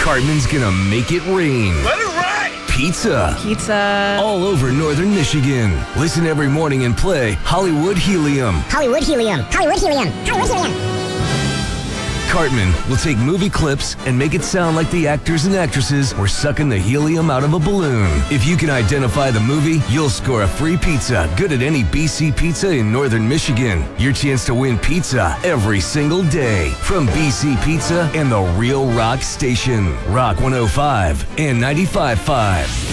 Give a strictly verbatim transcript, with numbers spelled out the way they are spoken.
Cartman's gonna make it rain. Let it rain! Pizza. Pizza. All over northern Michigan. Listen every morning and play Hollywood Helium. Hollywood Helium. Hollywood Helium. Hollywood Helium. Cartman will take movie clips and make it sound like the actors and actresses were sucking the helium out of a balloon. If you can identify the movie, you'll score a free pizza good at any B C Pizza in northern Michigan. Your chance to win pizza every single day from B C Pizza and the Real Rock Station. Rock one oh five and ninety-five point five.